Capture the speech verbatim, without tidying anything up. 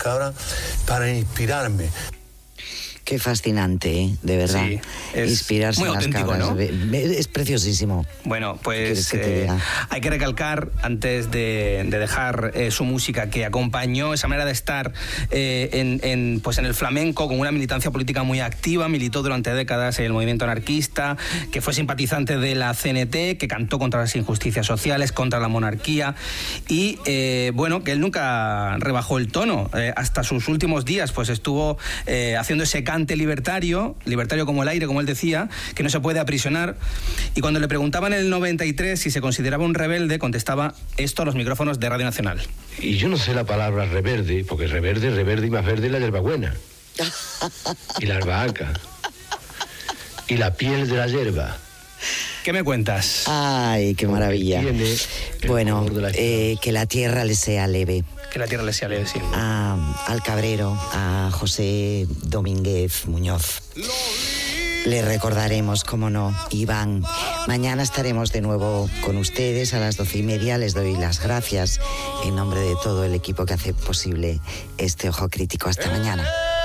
cabra para inspirarme. Qué fascinante, ¿eh? De verdad. Sí, es inspirarse muy en las auténtico, cabras. ¿no? Es preciosísimo. Bueno, ¿Quieres pues que te eh, diga? hay que recalcar, antes de, de dejar eh, su música, que acompañó esa manera de estar eh, en, en, pues en el flamenco con una militancia política muy activa, militó durante décadas en el movimiento anarquista, que fue simpatizante de la C N T, que cantó contra las injusticias sociales, contra la monarquía, y eh, bueno, que él nunca rebajó el tono. Eh, hasta sus últimos días pues estuvo eh, haciendo ese cante libertario, libertario como el aire, como él decía, que no se puede aprisionar, y cuando le preguntaban en el noventa y tres si se consideraba un rebelde, contestaba esto a los micrófonos de Radio Nacional. Y yo no sé la palabra reverde, porque reverde, reverde y más verde la hierbabuena. Y la albahaca. Y la piel de la hierba. ¿Qué me cuentas? Ay, qué maravilla. Bueno, eh, que la tierra le sea leve. Que la tierra le sea leve, sí. A, al Cabrero, a José Domínguez Muñoz. Le recordaremos, cómo no, Iván. Mañana estaremos de nuevo con ustedes a las doce y media. Les doy las gracias en nombre de todo el equipo que hace posible este Ojo Crítico. Hasta mañana.